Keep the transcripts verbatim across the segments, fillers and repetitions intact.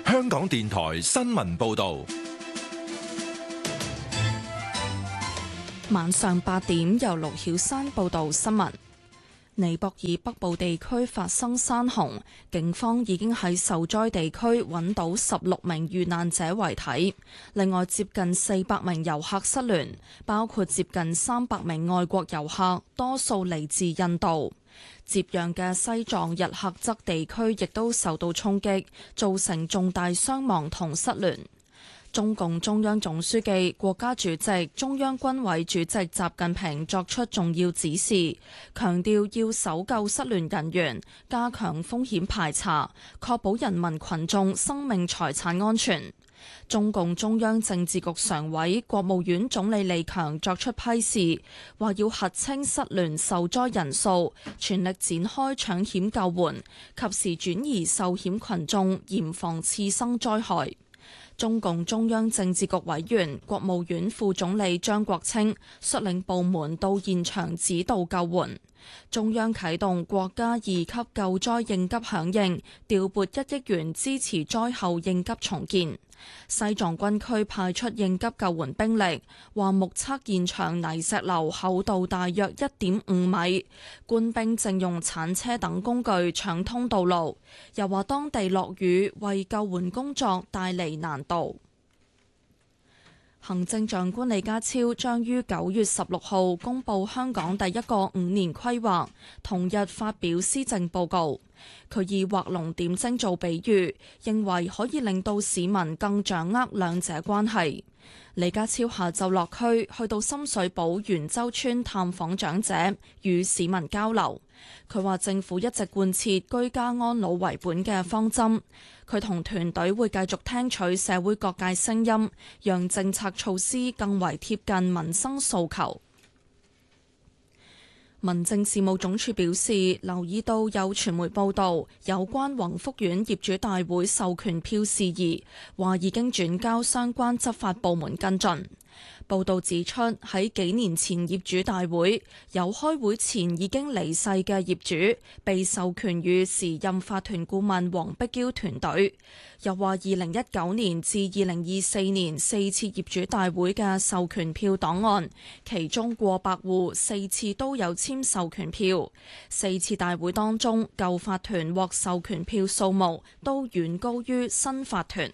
香港電台新聞報道。 晚上八點，由盧曉珊報道新聞。尼泊爾北部地區發生山洪，警方已經喺受災地區揾到十六名遇難者遺體，另外接近四百名遊客失聯，包括接近三百名外國遊客，多數嚟自印度。接壤嘅西藏日喀則地區亦都受到衝擊，造成重大傷亡同失聯。中共中央總書記、國家主席、中央軍委主席習近平作出重要指示，強調要搜救失聯人員，加強風險排查，確保人民群眾生命財產安全。中共中央政治局常委、國務院總理李強作出批示，話要核清失聯受災人數，全力展開搶險救援，及時轉移受險群眾，嚴防次生災害。中共中央政治局委員、國務院副總理張國清率領部門到現場指導救援。中央啟動國家二級救災應急響應，調撥一億元支持災後應急重建。西藏軍區派出應急救援兵力，話目測現場泥石流厚度大約一點五米，官兵正用鏟車等工具搶通道路。又話當地落雨，為救援工作帶嚟難度。行政長官李家超將於九月十六號公布香港第一個五年規劃，同日發表施政報告。佢以畫龍點睛做比喻，認為可以令到市民更掌握兩者關係。李家超下晝落區，去到深水埗元洲村探訪長者，與市民交流。佢話政府一直貫徹居家安老為本嘅方針，佢同團隊會繼續聽取社會各界聲音，讓政策措施更為貼近民生訴求。民政事務總署表示，留意到有傳媒報道有關宏福苑業主大會授權票事宜，話已經轉交相關執法部門跟進。報道指出，喺幾年前業主大會有開會前已經離世嘅業主被授權予時任法團顧問黃碧嬌團隊。又話二零一九年至二零二四年四次業主大會嘅授權票檔案，其中過百戶四次都有簽授權票。四次大會當中，舊法團獲授權票數目都遠高於新法團。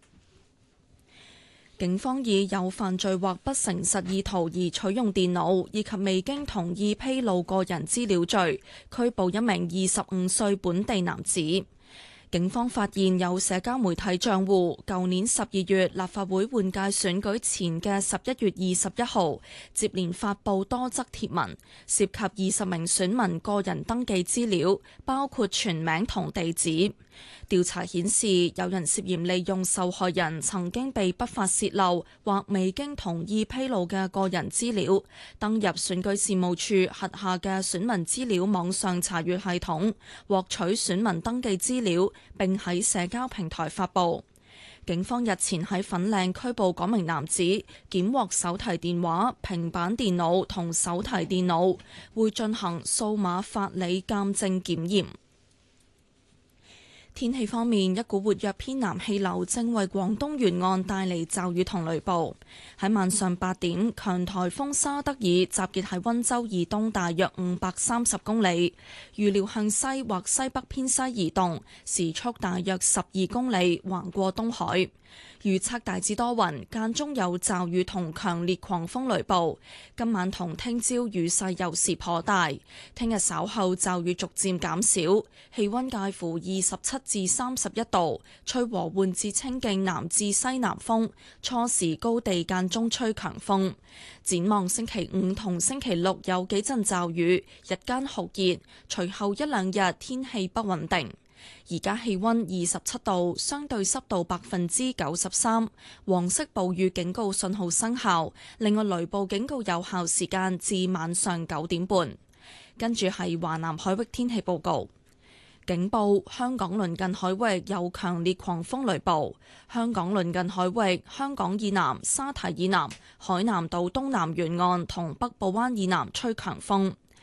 警方以有犯罪或不誠實意圖而取用電腦，以及未經同意披露個人資料罪，拘捕一名二十五歲本地男子。警方發現有社交媒體賬戶，舊年十二月立法會換屆選舉前嘅十一月二十一號，接連發布多則貼文，涉及二十名選民個人登記資料，包括全名同地址。調查顯示，有人涉嫌利用受害人曾經被不法洩漏或未經同意披露嘅個人資料，登入選舉事務處轄下嘅選民資料網上查閱系統，獲取選民登記資料，並喺社交平台發布。警方日前喺粉嶺拘捕嗰名男子，檢獲手提電話、平板電腦同手提電腦，會進行數碼法理鑑證檢驗。天氣方面，一股活躍偏南氣流正為廣東沿岸帶嚟驟雨同雷暴。喺晚上八點，強颱風沙德爾集結喺溫州以東大約五百三十公里，預料向西或西北偏西移動，時速大約十二公里，橫過東海。預測大致多雲，間中有驟雨同強烈狂風雷暴。今晚同聽朝雨勢有時頗大，聽日稍後驟雨逐漸減少，氣溫介乎二十七至三十一度，吹和緩至清勁南至西南風，初時高地間中吹強風。展望星期五同星期六有幾陣驟雨，日間酷熱，隨後一兩日天氣不穩定。而家氣溫二十七度，相對濕度百分之九十三，黃色暴雨警告信號生效。另外，雷暴警告有效時間至晚上九點半。跟住係華南海域天氣報告，警報：香港鄰近海域有強烈狂風雷暴。香港鄰近海域，香港以南、沙堤以南、海南島東南沿岸同北部灣以南吹強風。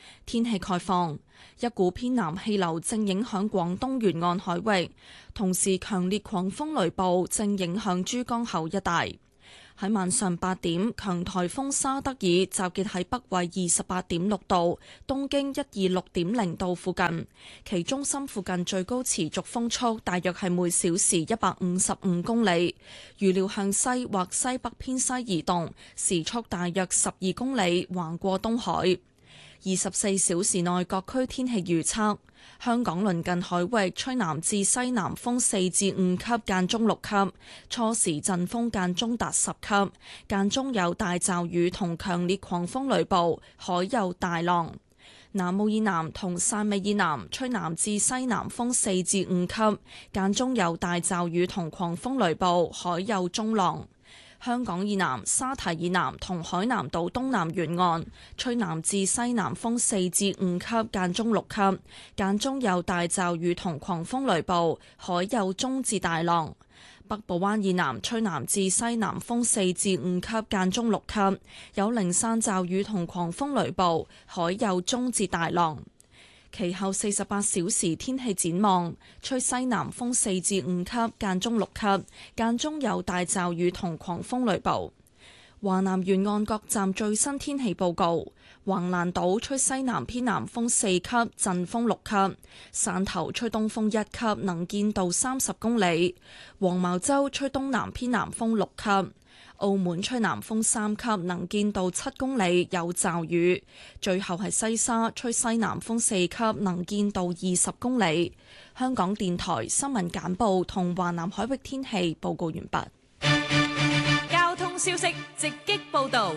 天氣概況，一股偏南氣流正影響廣東沿岸海域，同時強烈狂風雷暴正影響珠江口一帶。喺晚上八點，強颱風沙德爾集結喺北緯二十八點六度、東經一二六點零度附近，其中心附近最高持續風速大約係每小時一百五十五公里，預料向西或西北偏西移動，時速大約十二公里，橫過東海。二十四小時內各區天氣預測：香港鄰近海域吹南至西南風四至五級，間中六級，初時陣風間中達十級，間中有大驟雨同強烈狂風雷暴，海有大浪。南澳以南同汕尾以南吹南至西南風四至五級，間中有大驟雨同狂風雷暴，海有中浪。香港以南、沙堤以南同海南島東南沿岸吹南至西南風四至五級，間中六級，間中有大驟雨同狂風雷暴，海有中至大浪。北部灣以南吹南至西南風四至五級，間中六級，有零散驟雨同狂風雷暴，海有中至大浪。其後四十八小時天氣展望，吹西南風四至五級，間中六級，間中有大驟雨同狂風雷暴。華南沿岸各站最新天氣報告：橫瀾島吹西南偏南風四級，陣風六級；汕頭吹東風一級，能見度三十公里；黃茅洲吹東南偏南風六級。澳門吹南風三級，能見度七公里，有驟雨。最後係西沙吹西南風四級，能見度二十公里。香港電台新聞簡報同華南海域天氣報告完畢。 交通消息直擊報道。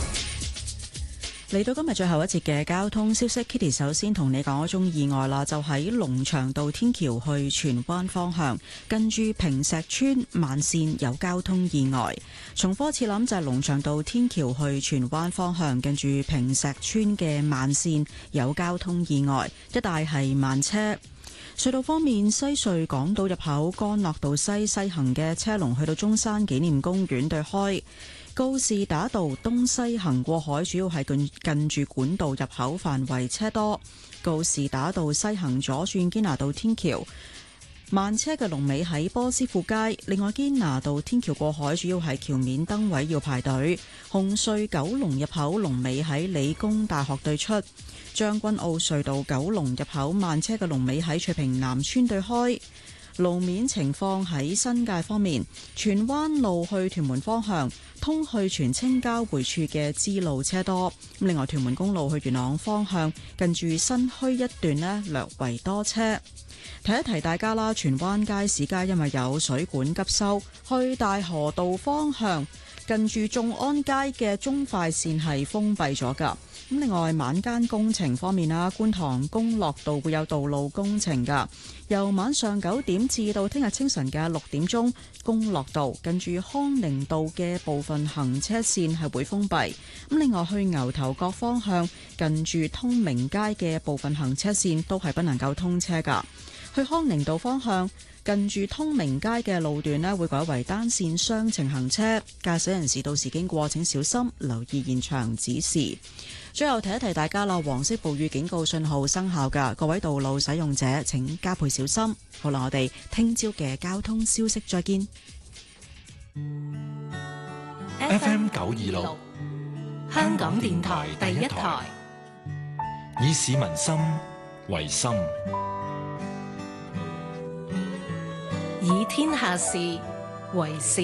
嚟到今日最後一節嘅交通消息 ，Kitty 首先同你講一宗意外啦，就喺龍翔道天橋去荃灣方向，近住坪石邨慢線有交通意外。重複次諗就係龍翔道天橋去荃灣方向，近住坪石邨嘅慢線有交通意外，一帶係慢車。隧道方面，西隧港島入口干諾道西西行嘅車龍去到中山紀念公園對開。告士打道東西行過海，主要係近近住管道入口範圍車多。告士打道西行左轉堅拿道天橋，慢車嘅龍尾喺波斯富街。另外堅拿道天橋過海，主要係橋面燈位要排隊。紅隧九龍入口龍尾喺理工大學對出。將軍澳隧道九龍入口慢車嘅龍尾喺翠屏南村對開。路面情況喺新界方面，荃灣路去屯門方向通去荃青交匯處嘅支路車多。另外屯門公路去元朗方向近住新墟一段呢，略為多車。提一提大家啦，荃灣街市街因為有水管急修，去大河道方向近住眾安街嘅中快線係封閉咗噶。咁另外晚間工程方面啦，觀塘公樂道會有道路工程噶，由晚上九點至到聽日清晨嘅六點鐘，公樂道近住康寧道嘅部分行車線係會封閉。咁另外去牛頭角方向近住通明街嘅部分行車線都係不能夠通車噶。去康寧道方向近住通明街嘅路段呢，會改為單線雙程行車，駕駛人士到時經過請小心留意現場指示。最後提一提大家啦，黃色暴雨警告信號生效㗎，各位道路使用者請加倍小心。好啦，我哋聽朝嘅交通消息再見。 F M 九二六， 香港電台第一台， 以市民心為心， 以天下事為事。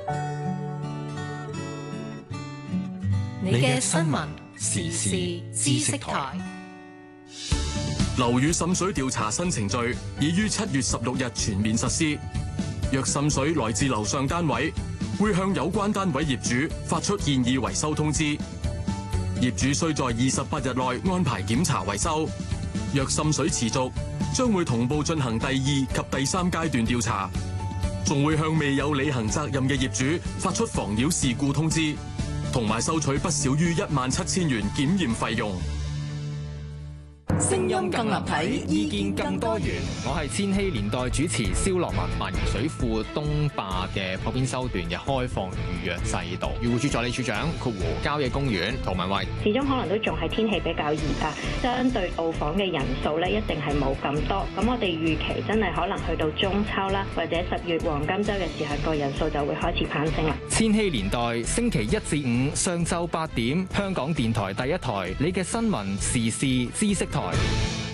你嘅新聞時事知識台。 樓宇滲水調查新程序已於七月十六日全面實施。若滲水來自樓上單位，會向有關單位業主發出建議維修通知。業主需在二十八日內安排檢查維修。若滲水持續，將會同步進行第二及第三階段調查，仲會向未有履行責任嘅業主發出妨擾事故通知，同埋收取不少於一萬七千元檢驗費用。 聲音更立體，意見更多元。 我係千禧年代主持蕭樂文。萬宜水庫東壩嘅旁邊修段嘅開放預約制度，漁護署助理署長括弧郊野公園涂文慧。 始終可能都仲係天氣比較熱啊，相對到訪嘅人數咧一定係冇咁多。咁我哋預期真係可能去到中秋啦，或者十月黃金週嘅時候，個人數就會開始攀升啦。 千禧年代星期一至五上晝八點，香港電台第一台，你嘅新聞時事知識台。